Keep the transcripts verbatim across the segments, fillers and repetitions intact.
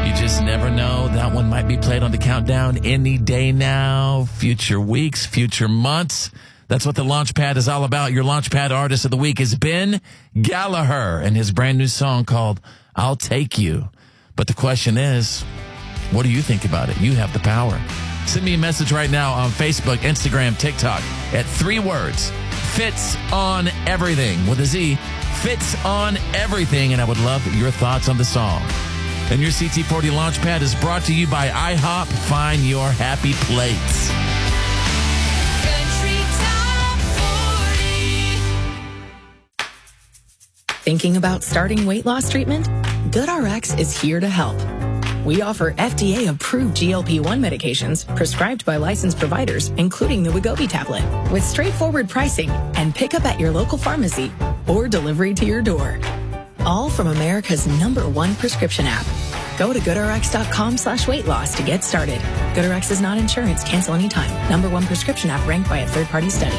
You just never know. That one might be played on the countdown any day now, future weeks, future months. That's what the Launchpad is all about. Your Launchpad artist of the week is Ben Gallagher and his brand new song called I'll Take You. But the question is, what do you think about it? You have the power. Send me a message right now on Facebook, Instagram, TikTok at three words, Fitz on Everything with a Z, Fitz on Everything. And I would love your thoughts on the song. And your C T forty Launchpad is brought to you by IHOP. Find your happy plates. Thinking about starting weight loss treatment? GoodRx is here to help. We offer F D A-approved G L P one medications prescribed by licensed providers, including the Wegovy tablet, with straightforward pricing and pickup at your local pharmacy or delivery to your door. All from America's number one prescription app. Go to GoodRx.com slash weight loss to get started. GoodRx is not insurance. Cancel anytime. Number one prescription app ranked by a third-party study.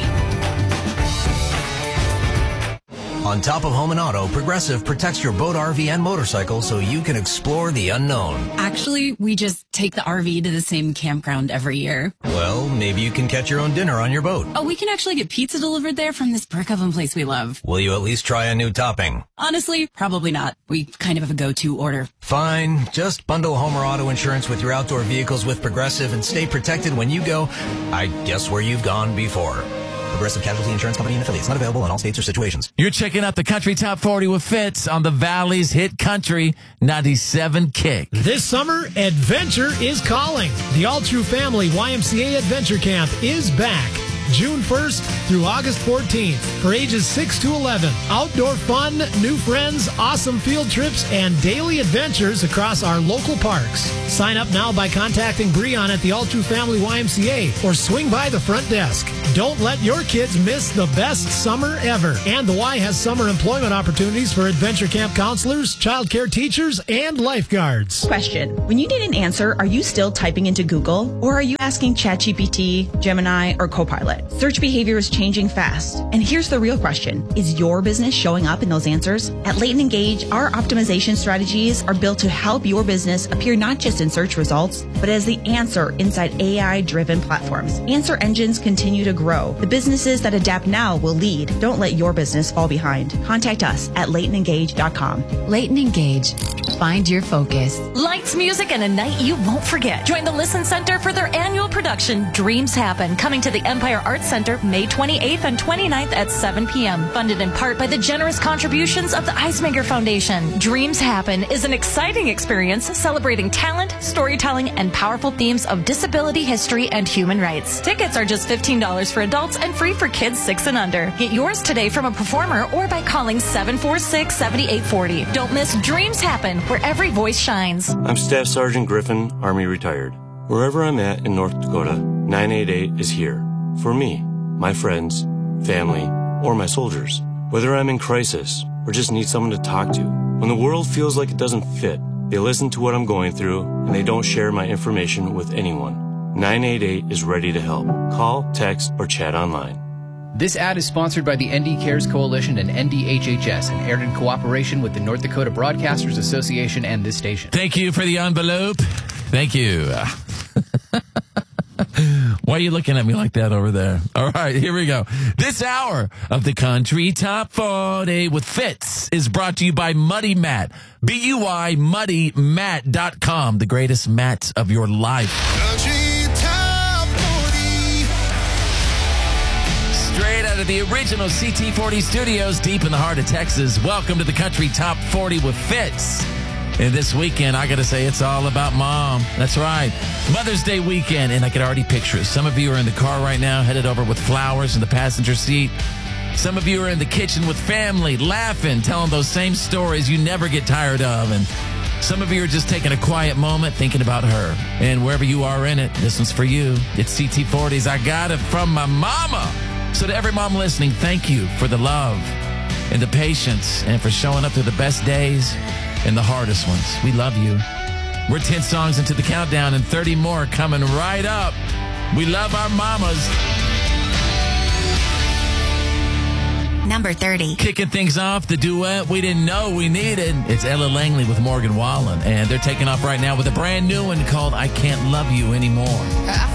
On top of home and auto, Progressive protects your boat, R V, and motorcycle so you can explore the unknown. Actually, we just take the R V to the same campground every year. Well, maybe you can catch your own dinner on your boat. Oh, we can actually get pizza delivered there from this brick oven place we love. Will you at least try a new topping? Honestly, probably not. We kind of have a go-to order. Fine. Just bundle home or auto insurance with your outdoor vehicles with Progressive and stay protected when you go, I guess, where you've gone before. Progressive Casualty Insurance Company and affiliates. Not available in all states or situations. You're checking out the Country Top forty with Fitz on the Valley's Hit Country ninety-seven Kick. This summer, adventure is calling. The All True Family Y M C A Adventure Camp is back. June first through August fourteenth for ages six to eleven. Outdoor fun, new friends, awesome field trips, and daily adventures across our local parks. Sign up now by contacting Breon at the All True Family Y M C A or swing by the front desk. Don't let your kids miss the best summer ever. And the Y has summer employment opportunities for adventure camp counselors, child care teachers, and lifeguards. Question. When you need an answer, are you still typing into Google? Or are you asking ChatGPT, Gemini, or Copilot? Search behavior is changing fast. And here's the real question. Is your business showing up in those answers? At Leighton Engage, our optimization strategies are built to help your business appear not just in search results, but as the answer inside A I-driven platforms. Answer engines continue to grow. The businesses that adapt now will lead. Don't let your business fall behind. Contact us at leighton engage dot com. Leighton Engage. Find your focus. Lights, music, and a night you won't forget. Join the Listen Center for their annual production, Dreams Happen, coming to the Empire Arts Center May twenty-eighth and twenty-ninth at seven p.m. Funded in part by the generous contributions of the Eismaker Foundation. Dreams Happen is an exciting experience celebrating talent, storytelling, and powerful themes of disability history and human rights. Tickets are just fifteen dollars for adults and free for kids six and under. Get yours today from a performer or by calling seven four six, seven eight four zero. Don't miss Dreams Happen, where every voice shines. I'm Staff Sergeant Griffin, Army retired. Wherever I'm at in North Dakota, nine eight eight is here. For me, my friends, family, or my soldiers. Whether I'm in crisis or just need someone to talk to. When the world feels like it doesn't fit, they listen to what I'm going through and they don't share my information with anyone. nine eight eight is ready to help. Call, text, or chat online. This ad is sponsored by the N D Cares Coalition and N D H H S and aired in cooperation with the North Dakota Broadcasters Association and this station. Thank you for the envelope. Thank you. Why are you looking at me like that over there? All right, here we go. This hour of the Country Top forty with Fitz is brought to you by Muddy Mat. B U Y muddy mat dot com, the greatest mats of your life. Country Top forty. Straight out of the original C T forty studios deep in the heart of Texas. Welcome to the Country Top forty with Fitz. And this weekend, I got to say, it's all about mom. That's right. Mother's Day weekend, and I can already picture it. Some of you are in the car right now, headed over with flowers in the passenger seat. Some of you are in the kitchen with family, laughing, telling those same stories you never get tired of. And some of you are just taking a quiet moment, thinking about her. And wherever you are in it, this one's for you. It's C T forty's I Got It From My Mama. So to every mom listening, thank you for the love and the patience and for showing up to the best days and the hardest ones. We love you. We're ten songs into the countdown and thirty more coming right up. We love our mamas. Number thirty. Kicking things off, the duet we didn't know we needed. It's Ella Langley with Morgan Wallen, and they're taking off right now with a brand new one called I Can't Love You Anymore.